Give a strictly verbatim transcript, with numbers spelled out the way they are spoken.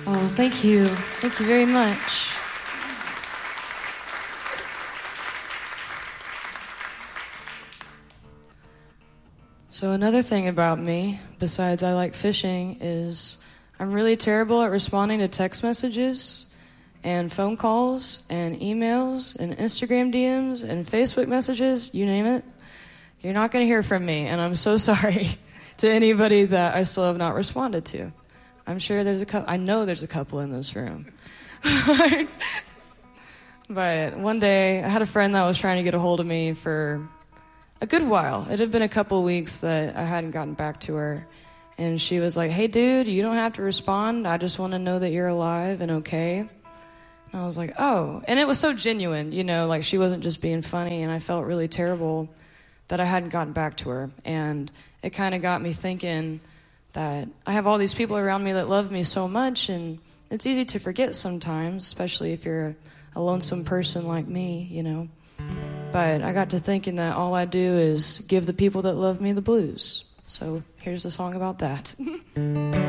Oh, thank you. Thank you very much. So another thing about me, besides I like fishing, is I'm really terrible at responding to text messages and phone calls and emails and Instagram D Ms and Facebook messages, you name it. You're not going to hear from me, and I'm so sorry to anybody that I still have not responded to. I'm sure there's a couple, I know there's a couple in this room. But one day, I had a friend that was trying to get a hold of me for a good while. It had been a couple weeks that I hadn't gotten back to her. And she was like, hey, dude, you don't have to respond. I just want to know that you're alive and okay. And I was like, oh. And it was so genuine, you know, like she wasn't just being funny. And I felt really terrible that I hadn't gotten back to her. And it kind of got me thinking that I have all these people around me that love me so much. And it's easy to forget sometimes, especially if you're a lonesome person like me, you know. But I got to thinking that all I do is give the people that love me the blues. So here's a song about that.